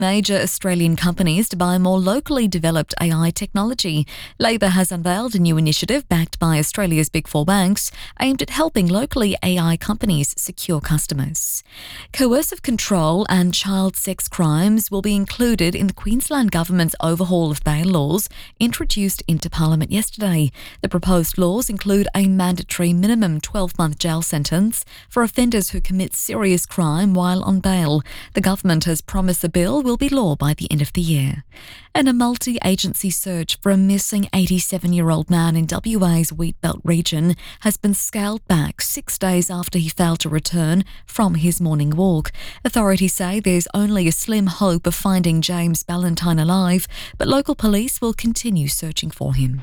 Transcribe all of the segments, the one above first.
major Australian companies to buy more locally developed AI technology. Labor has unveiled a new initiative backed by Australia's Big Four banks aimed at helping locally AI companies secure customers. Coercive control and child sex crimes will be included in the Queensland Government's overhaul of bail laws introduced into Parliament yesterday. The proposed laws include a mandatory minimum 12-month jail sentence for offenders who commit serious crime while on bail. The government has promised the bill will be law by the end of the year. And a multi-agency search for a missing 87-year-old man in WA's Wheatbelt region has been scaled back 6 days after he failed to return from his morning walk. Authorities say there's only a slim hope of finding James Ballantyne alive, but local police will continue searching for him.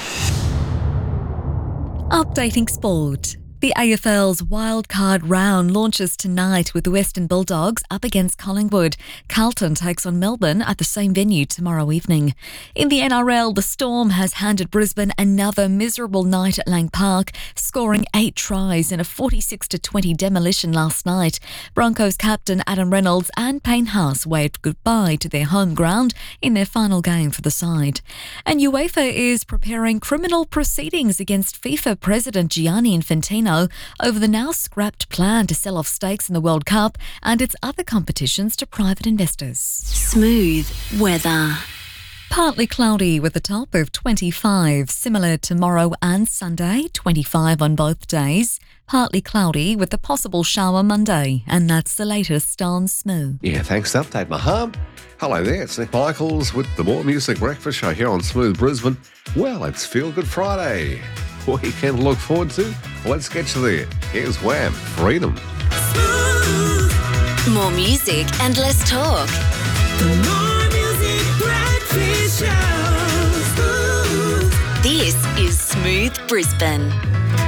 Updating sport. The AFL's wildcard round launches tonight with the Western Bulldogs up against Collingwood. Carlton takes on Melbourne at the same venue tomorrow evening. In the NRL, the Storm has handed Brisbane another miserable night at Lang Park, scoring 8 tries in a 46-20 demolition last night. Broncos captain Adam Reynolds and Payne Haas waved goodbye to their home ground in their final game for the side. And UEFA is preparing criminal proceedings against FIFA President Gianni Infantino over the now scrapped plan to sell off stakes in the World Cup and its other competitions to private investors. Smooth weather. Partly cloudy with a top of 25, similar tomorrow and Sunday, 25 on both days. Partly cloudy with a possible shower Monday, and that's the latest on Smooth. Yeah, thanks for the update, Maham. Hello there, it's Nick Michaels with the More Music Breakfast Show here on Smooth Brisbane. Well, it's Feel Good Friday. Weekend to look forward to. Let's get you there. Here's Wham! Freedom. Smooth. More music and less talk. The More Music Breakfast Show. Smooth. This is Smooth Brisbane.